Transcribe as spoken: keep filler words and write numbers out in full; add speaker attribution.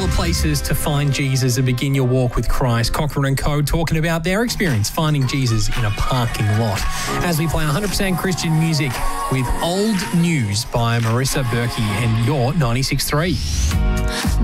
Speaker 1: the places to find Jesus and begin your walk with Christ. Cochrane and Co. talking about their experience finding Jesus in a parking lot. As we play one hundred percent Christian music with Old News by Marissa Berkey and your ninety-six point three.